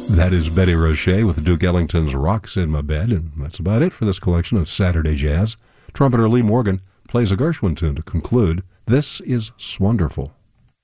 That is Betty Roche with Duke Ellington's Rocks in My Bed, and that's about it for this collection of Saturday Jazz. Trumpeter Lee Morgan plays a Gershwin tune to conclude. This is Swonderful.